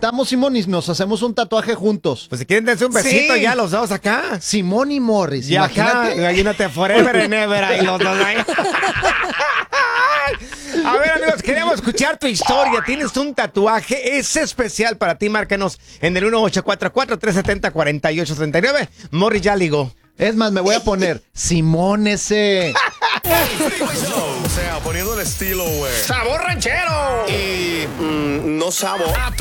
juntamos, Simón, y nos hacemos un tatuaje juntos. Pues si quieren darse un besito ya los dos acá. Simón y Morris, Y acá, imagínate forever and ever ahí los dos ahí. A ver, amigos, queremos escuchar tu historia. ¿Tienes un tatuaje? Es especial para ti. Márcanos en el 1844-370-4839. Morris ya ligó. Es más, me voy a poner Simón ese. O sea, poniendo el estilo, güey. ¡Sabor ranchero! Y no sabor. A tu